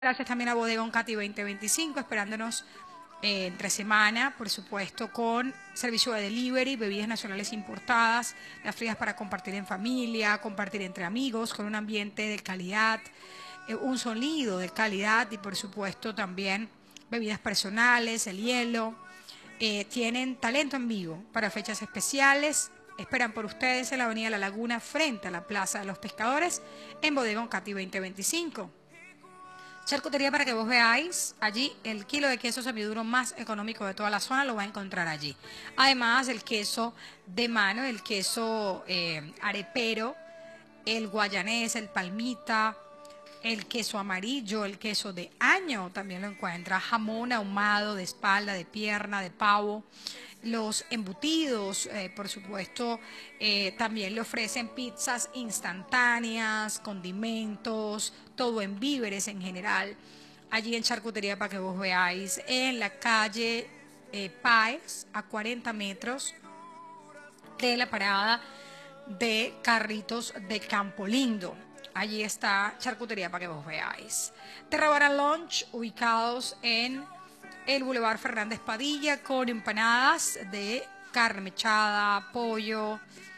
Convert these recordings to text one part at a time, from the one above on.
Gracias también a Bodega Oncati 2025, esperándonos entre semana, por supuesto, con servicio de delivery, bebidas nacionales importadas, las frías para compartir en familia, compartir entre amigos, con un ambiente de calidad, un sonido de calidad y, por supuesto, también bebidas personales, el hielo. Tienen talento en vivo para fechas especiales. Esperan por ustedes en la Avenida La Laguna, frente a la Plaza de los Pescadores, en Bodega Oncati 2025. Charcutería para que vos veáis, allí el kilo de queso semiduro más económico de toda la zona lo va a encontrar allí. Además, el queso de mano, el queso arepero, el guayanés, el palmita, el queso amarillo, el queso de año también lo encuentra, jamón ahumado de espalda, de pierna, de pavo, los embutidos, por supuesto, también le ofrecen pizzas instantáneas, condimentos, todo en víveres en general. Allí en Charcutería para que vos veáis, en la calle Páez, a 40 metros de la parada de carritos de Campo Lindo. Allí está Charcutería para que vos veáis. Terra Bar and Lunch, ubicados en el Boulevard Fernández Padilla, con empanadas de carne mechada, pollo,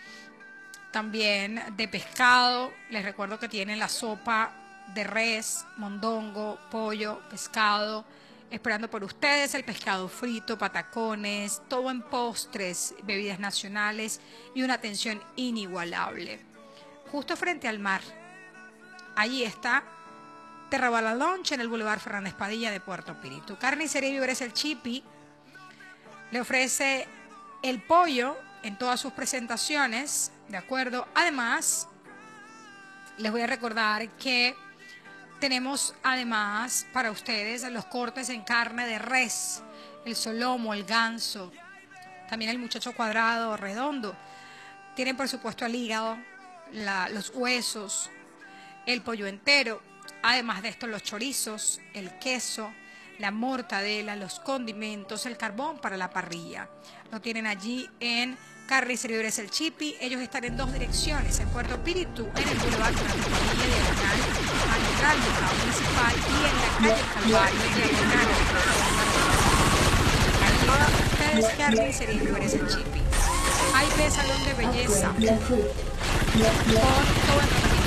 también de pescado. Les recuerdo que tienen la sopa de res, mondongo, pollo, pescado, esperando por ustedes, el pescado frito, patacones, todo en postres, bebidas nacionales y una atención inigualable. Justo frente al mar, allí está Terra Bar and Lunch, en el Boulevard Fernández Padilla de Puerto Píritu. Carnicería y Víveres El Chipi le ofrece el pollo en todas sus presentaciones, ¿de acuerdo? Además, les voy a recordar que tenemos además para ustedes los cortes en carne de res, el solomo, el ganso, también el muchacho cuadrado, redondo. Tienen por supuesto el hígado, los huesos, el pollo entero. Además de esto, los chorizos, el queso, la mortadela, los condimentos, el carbón para la parrilla. Lo tienen allí en Carnicería y Víveres El Chipi. Ellos están en dos direcciones, en Puerto Píritu, en el Boulevard Fernández Padilla, diagonal al Central Mercado Municipal, y en la calle Calvario, diagonal al ustedes, Carnicería y Víveres El Chipi. Hay salón de belleza con todo el